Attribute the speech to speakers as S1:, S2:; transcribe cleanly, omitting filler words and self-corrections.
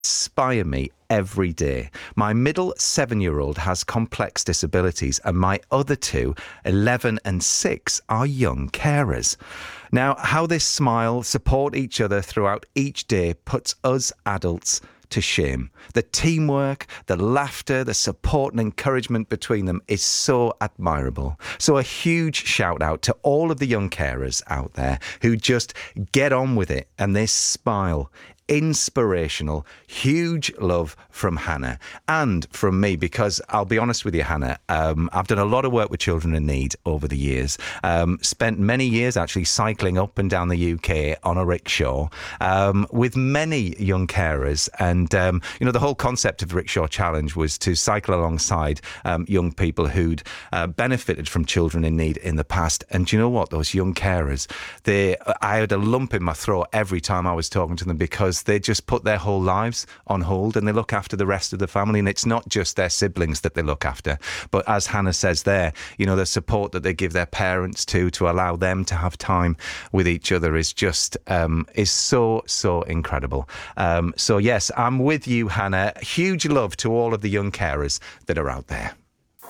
S1: inspire me every day. My middle 7-year-old has complex disabilities, and my other two, 11 and 6, are young carers. Now, how they smile, support each other throughout each day puts us adults to shame. The teamwork, the laughter, the support and encouragement between them is so admirable. So a huge shout out to all of the young carers out there who just get on with it and they smile. Inspirational. Huge love from Hannah and from me, because I'll be honest with you, Hannah, I've done a lot of work with children in need over the years. Spent many years actually cycling up and down the UK on a rickshaw with many young carers. And, the whole concept of the Rickshaw Challenge was to cycle alongside young people who'd benefited from children in need in the past. And do you know what? Those young carers, I had a lump in my throat every time I was talking to them, because they just put their whole lives on hold and they look after the rest of the family. And it's not just their siblings that they look after, but as Hannah says there, the support that they give their parents to allow them to have time with each other is just is so incredible. So yes, I'm with you, Hannah. Huge love to all of the young carers that are out there.